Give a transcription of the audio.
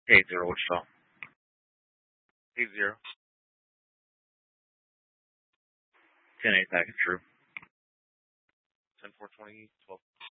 K0 Wichita. K0. 10-8 package, true. 10-4-20, 12.